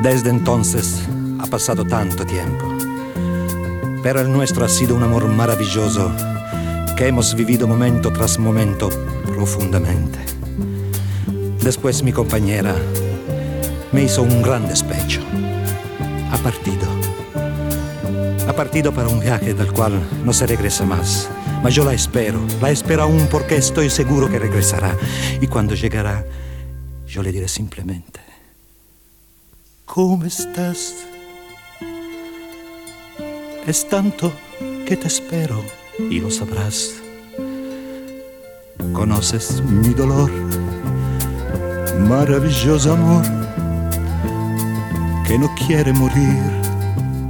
Desde entonces ha pasado tanto tiempo, pero el nuestro ha sido un amor maravilloso que hemos vivido momento tras momento profundamente. Después mi compañera me hizo un gran despecho. Ha partido para un viaje del cual no se regresa más. Ma yo la espero aún porque estoy seguro que regresará. Y cuando llegará, yo le diré simplemente: ¿cómo estás? Es tanto que te espero y lo sabrás. Conoces mi dolor, maravilloso amor, que no quiere morir.